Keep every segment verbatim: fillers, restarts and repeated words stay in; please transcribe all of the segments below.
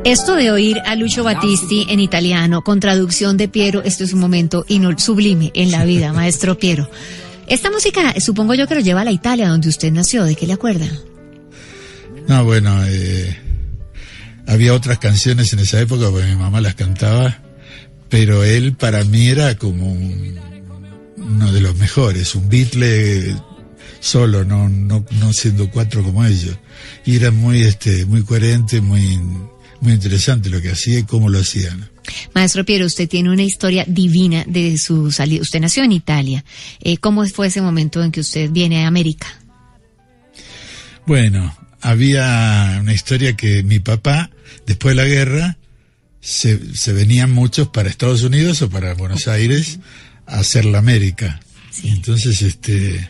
Esto de oír a Lucio Battisti en italiano con traducción de Piero, esto es un momento inol- sublime en la vida, maestro Piero. Esta música, supongo yo que lo lleva a la Italia donde usted nació, ¿de qué le acuerda? No, bueno, eh, había otras canciones en esa época porque mi mamá las cantaba, pero él para mí era como un, uno de los mejores, un Beatle solo, no, no, no siendo cuatro como ellos. Y era muy, este, muy coherente, muy, muy interesante lo que hacía y cómo lo hacía, ¿no? Maestro Piero, usted tiene una historia divina de su salida. Usted nació en Italia. Eh, ¿Cómo fue ese momento en que usted viene a América? Bueno, había una historia que mi papá, después de la guerra, se, se venían muchos para Estados Unidos o para Buenos Aires a hacer la América. Sí. Entonces, este...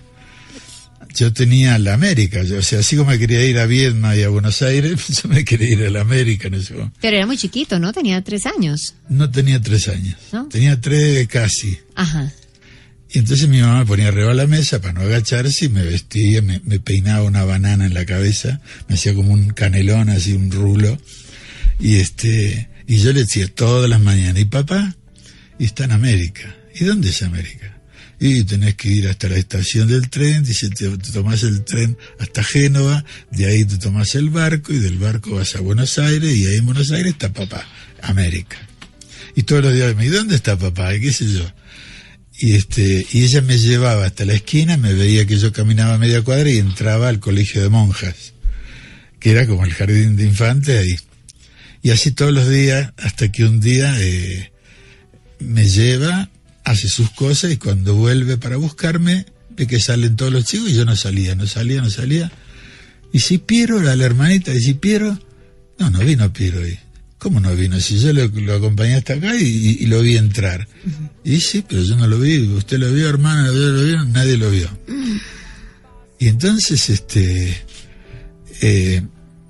yo tenía la América, yo, o sea, así como me quería ir a Viedma y a Buenos Aires, yo me quería ir a la América en ese momento. Pero era muy chiquito, ¿no? Tenía tres años. No tenía tres años, ¿no? Tenía tres casi. Ajá. Y entonces mi mamá me ponía arriba de la mesa para no agacharse y me vestía, me, me peinaba una banana en la cabeza, me hacía como un canelón, así un rulo, y este, y yo le decía todas las mañanas, ¿y papá? Y está en América. ¿Y dónde es América? Y tenés que ir hasta la estación del tren, dice, te, te tomás el tren hasta Génova, de ahí te tomás el barco, y del barco vas a Buenos Aires, y ahí en Buenos Aires está papá, América. Y todos los días me ¿y dónde está papá? Y qué sé yo. Y este, y ella me llevaba hasta la esquina, me veía que yo caminaba media cuadra y entraba al colegio de monjas, que era como el jardín de infantes ahí. Y así todos los días, hasta que un día eh, me lleva, hace sus cosas y cuando vuelve para buscarme ve que salen todos los chicos y yo no salía, no salía, no salía. Y si Piero, la, la hermanita, y si Piero, no, no vino Piero hoy. ¿Cómo no vino? Si yo lo, lo acompañé hasta acá y, y, y lo vi entrar. Uh-huh. Y sí, pero yo no lo vi. ¿Usted lo vio, hermano? ¿Yo lo vio? Nadie lo vio. Uh-huh. Y entonces, este, eh,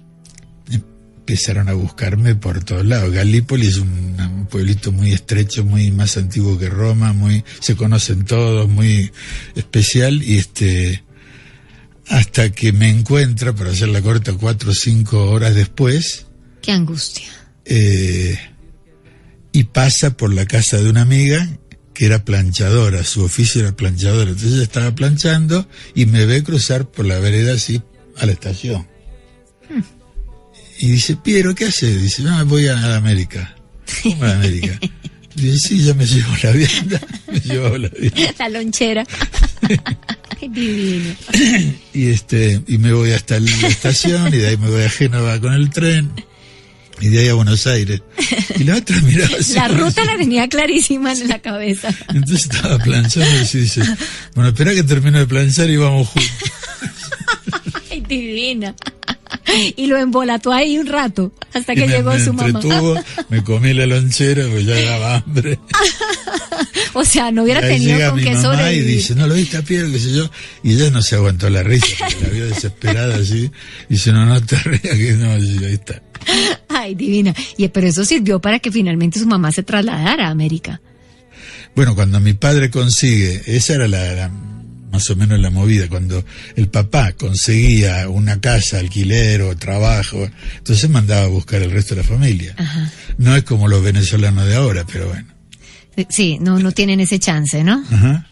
empezaron a buscarme por todos lados. Galípoli es un, un pueblito muy estrecho, muy más antiguo que Roma, muy, se conocen todos, muy especial, y este, hasta que me encuentra, para hacer la corta, cuatro o cinco horas después. ¡Qué angustia! Eh, y pasa por la casa de una amiga que era planchadora, su oficio era planchadora, entonces ella estaba planchando y me ve cruzar por la vereda así a la estación. Hmm. Y dice, Piero, ¿qué haces? Dice, no, voy a la América. ¿Cómo a la América? Dice, sí, ya me llevo la vianda, me llevo la vianda. La lonchera. Divino. Y este, y me voy hasta la estación, y de ahí me voy a Génova con el tren, y de ahí a Buenos Aires. Y la otra miraba así. La ruta la tenía clarísima en la cabeza. Entonces estaba planchando y dice, bueno, espera que termine de planchar y vamos juntos. Ay, divina. Y lo embolató ahí un rato, hasta que me, llegó me su mamá. Me comí la lonchera, pues ya daba hambre. O sea, no hubiera tenido con qué sobrevivir. Y dice, no lo viste a Piero, qué sé yo. Y ella no se aguantó la risa, porque la vio desesperada así. Y dice, no, no te rías, que no, y ahí está. Ay, divina. Y pero eso sirvió para que finalmente su mamá se trasladara a América. Bueno, cuando mi padre consigue, esa era la, la más o menos la movida, cuando el papá conseguía una casa, alquiler o trabajo, entonces mandaba a buscar el resto de la familia. Ajá. No es como los venezolanos de ahora, pero bueno. Sí, no, no tienen ese chance, ¿no? Ajá.